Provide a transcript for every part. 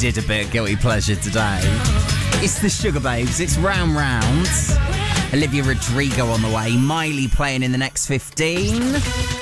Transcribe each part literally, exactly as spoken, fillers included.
did a bit of guilty pleasure today. It's the Sugar Babes. It's Round Round. Olivia Rodrigo on the way. Miley playing in the next fifteen.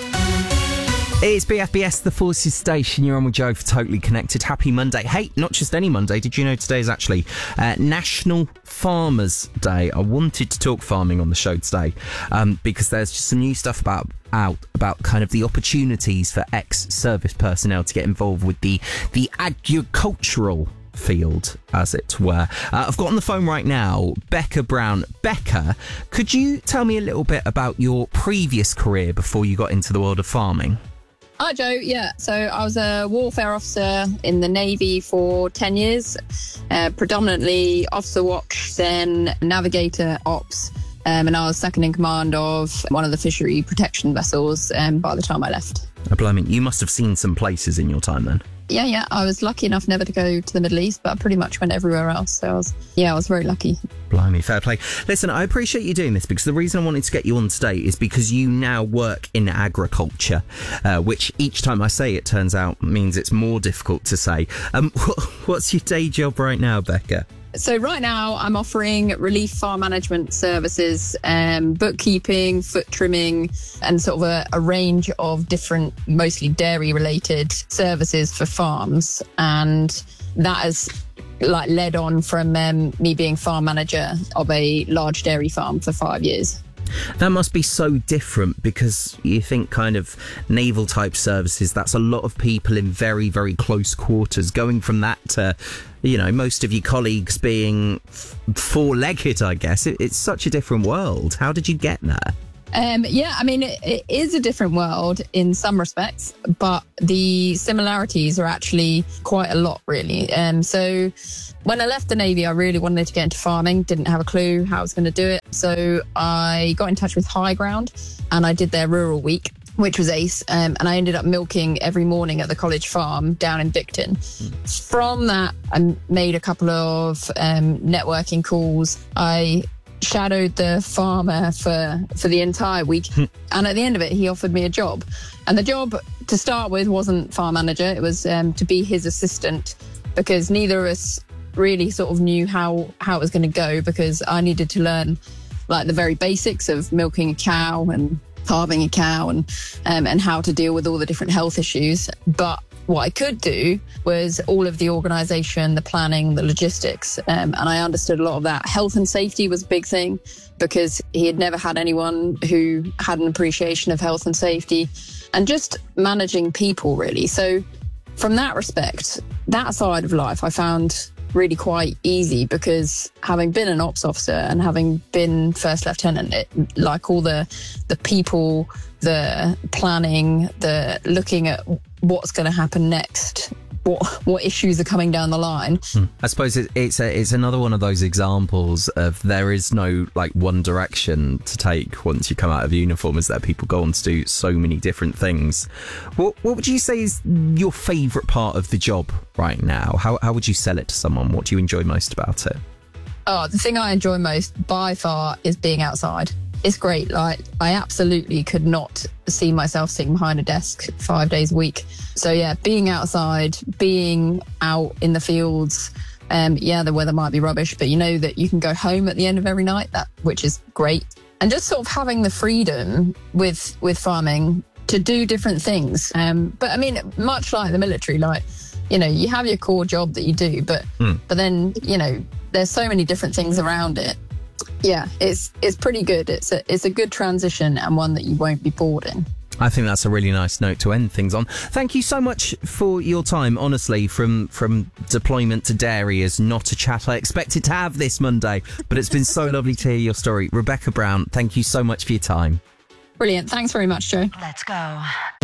It's B F B S, the Forces Station. You're on with Joe for Totally Connected. Happy Monday. Hey, not just any Monday. Did you know today is actually uh, National Farmers Day? I wanted to talk farming on the show today um, because there's just some new stuff about out about kind of the opportunities for ex-service personnel to get involved with the the agricultural field, as it were. Uh, I've got on the phone right now Becca Brown. Becca, could you tell me a little bit about your previous career before you got into the world of farming? Hi, Joe. Yeah, so I was a warfare officer in the Navy for ten years, uh, predominantly officer watch, then navigator ops, um, and I was second in command of one of the fishery protection vessels um, by the time I left. Oh, blimey, you must have seen some places in your time then. Yeah, yeah. I was lucky enough never to go to the Middle East, but I pretty much went everywhere else. So I was, yeah, I was very lucky. Blimey, fair play. Listen, I appreciate you doing this because the reason I wanted to get you on today is because you now work in agriculture, uh, which each time I say it turns out means it's more difficult to say. Um, what's your day job right now, Becca? So right now I'm offering relief farm management services, um, bookkeeping, foot trimming, and sort of a, a range of different, mostly dairy related services for farms. And that has like led on from um, me being farm manager of a large dairy farm for five years. That must be so different because you think kind of naval type services, that's a lot of people in very, very close quarters. Going from that to, you know, most of your colleagues being f- four-legged, I guess. It, it's such a different world. How did you get there? Um, yeah, I mean, it, it is a different world in some respects, but the similarities are actually quite a lot, really. Um, so when I left the Navy, I really wanted to get into farming, didn't have a clue how I was going to do it. So I got in touch with High Ground and I did their Rural Week, which was ace. Um, and I ended up milking every morning at the college farm down in Bicton. Mm. From that, I made a couple of um, networking calls. I shadowed the farmer for for the entire week, and at the end of it he offered me a job, and the job to start with wasn't farm manager. It was um, to be his assistant, because neither of us really sort of knew how how it was going to go, because I needed to learn like the very basics of milking a cow and calving a cow and um, and how to deal with all the different health issues. But what I could do was all of the organisation, the planning, the logistics, um, and I understood a lot of that. Health and safety was a big thing because he had never had anyone who had an appreciation of health and safety, and just managing people, really. So from that respect, that side of life I found really quite easy, because having been an ops officer and having been first lieutenant, it, like all the the people, the planning, the looking at what's going to happen next, what what issues are coming down the line. Hmm. I suppose it, it's a, it's another one of those examples of there is no like one direction to take once you come out of uniform, is that people go on to do so many different things. What what would you say is your favourite part of the job right now? How how would you sell it to someone? What do you enjoy most about it? Oh, the thing I enjoy most by far is being outside. It's great. Like, I absolutely could not see myself sitting behind a desk five days a week. So yeah, being outside, being out in the fields. Um, yeah, the weather might be rubbish, but you know that you can go home at the end of every night, that which is great. And just sort of having the freedom with with farming to do different things. Um, but I mean, much like the military, like, you know, you have your core job that you do, but mm. but then, you know, there's so many different things around it. Yeah, it's it's pretty good. It's a it's a good transition, and one that you won't be bored in. I think that's a really nice note to end things on. Thank you so much for your time. Honestly, from from deployment to dairy is not a chat I expected to have this Monday, but it's been so lovely to hear your story. Rebecca Brown, thank you so much for your time. Brilliant. Thanks very much, Joe. Let's go.